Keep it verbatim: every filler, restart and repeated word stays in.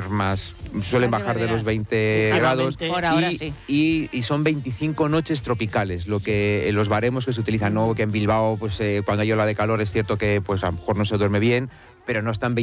más, suelen Más bajar de los llevaderas. veinte Sí, grados. Por ahora y, sí. y, y son veinticinco noches tropicales, lo que en los baremos que se utilizan, ¿no? Que en Bilbao, pues eh, cuando hay ola de calor es cierto que pues a lo mejor no se duerme bien, pero no están